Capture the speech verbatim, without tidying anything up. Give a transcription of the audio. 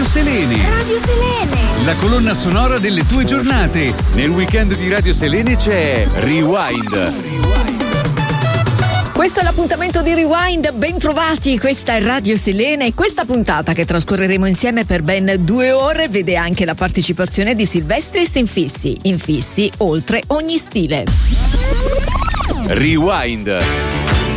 Radio Selene. Radio Selene. La colonna sonora delle tue giornate. Nel weekend di Radio Selene c'è Rewind. Questo è l'appuntamento di Rewind, ben trovati, questa è Radio Selene e questa puntata che trascorreremo insieme per ben due ore vede anche la partecipazione di Silvestris Infissi, infissi oltre ogni stile. Rewind.